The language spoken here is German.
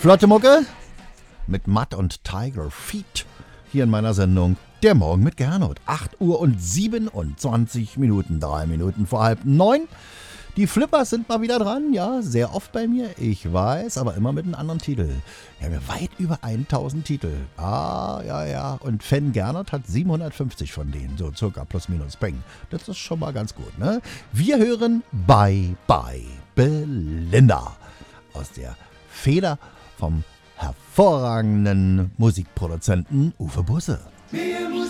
Flotte Mucke mit Matt und Tiger Feet hier in meiner Sendung Der Morgen mit Gernot. 8 Uhr und 27 Minuten, 3 Minuten vor 8:30. Die Flippers sind mal wieder dran, ja, sehr oft bei mir, ich weiß, aber immer mit einem anderen Titel. Wir haben ja weit über 1000 Titel. Ja, und Fan Gernot hat 750 von denen, so circa plus minus peng. Das ist schon mal ganz gut, ne? Wir hören Bye Bye Belinda aus der Feder vom hervorragenden Musikproduzenten Uwe Busse.